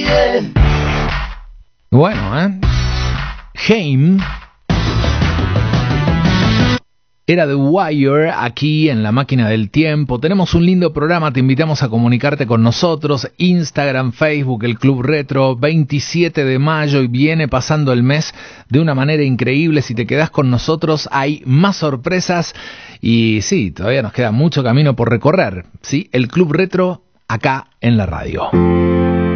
Bueno, Haim era The Wire aquí en La Máquina del Tiempo. Tenemos un lindo programa, te invitamos a comunicarte con nosotros. Instagram, Facebook, el Club Retro, 27 de mayo y viene pasando el mes de una manera increíble. Si te quedás con nosotros hay más sorpresas y sí, todavía nos queda mucho camino por recorrer. ¿Sí? El Club Retro acá en la radio.